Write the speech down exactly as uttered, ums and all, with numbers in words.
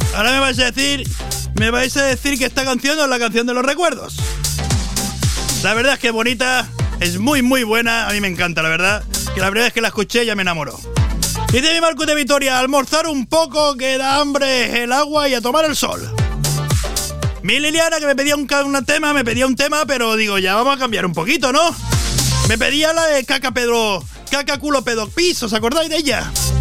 Ahora me vais a decir, me vais a decir que esta canción no es la canción de los recuerdos. La verdad es que es bonita, es muy muy buena, a mí me encanta, la verdad, que la primera vez que la escuché ya me enamoró. Dice mi Marcos de Vitoria, almorzar un poco, que da hambre el agua y a tomar el sol. Mi Liliana, que me pedía un, un tema, me pedía un tema, pero digo, ya vamos a cambiar un poquito, ¿no? Me pedía la de caca Pedro, caca culo pedo pis, ¿os acordáis de ella?